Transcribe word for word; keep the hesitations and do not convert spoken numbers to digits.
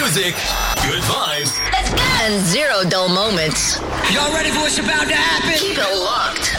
music, good vibes, Let's go. And zero dull moments. Y'all ready for what's about to happen? Keep it locked